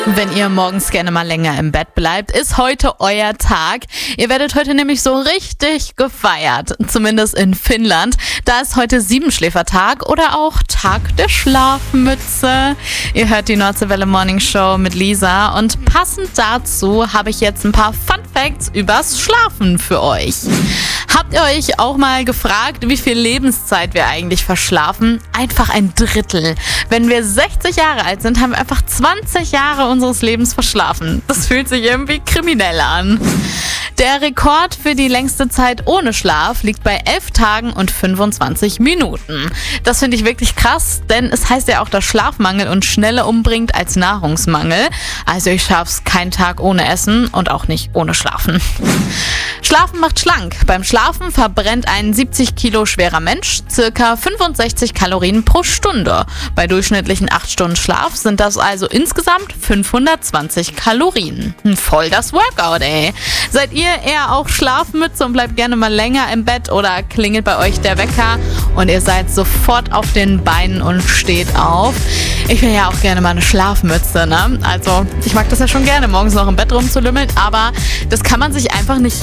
Wenn ihr morgens gerne mal länger im Bett bleibt, ist heute euer Tag. Ihr werdet heute nämlich so richtig gefeiert. Zumindest in Finnland. Da ist heute Siebenschläfertag oder auch Tag der Schlafmütze. Ihr hört die Nordseewelle Morning Show mit Lisa und passend dazu habe ich jetzt ein paar Fun Facts übers Schlafen für euch. Habt ihr euch auch mal gefragt, wie viel Lebenszeit wir eigentlich verschlafen? Einfach ein Drittel. Wenn wir 60 Jahre alt sind, haben wir einfach 20 Jahre unseres Lebens verschlafen. Das fühlt sich irgendwie kriminell an. Der Rekord für die längste Zeit ohne Schlaf liegt bei 11 Tagen und 25 Minuten. Das finde ich wirklich krass, denn es heißt ja auch, dass Schlafmangel uns schneller umbringt als Nahrungsmangel. Also ich schaff's keinen Tag ohne Essen und auch nicht ohne Schlafen. Schlafen macht schlank. Beim Schlafen verbrennt ein 70 Kilo schwerer Mensch ca. 65 Kalorien pro Stunde. Bei durchschnittlichen 8 Stunden Schlaf sind das also insgesamt 520 Kalorien. Voll das Workout, ey. Seid ihr eher auch Schlafmütze und bleibt gerne mal länger im Bett oder klingelt bei euch der Wecker und ihr seid sofort auf den Beinen und steht auf? Ich will ja auch gerne mal eine Schlafmütze, ne? Also ich mag das ja schon gerne, morgens noch im Bett rumzulümmeln, aber das kann man sich einfach nicht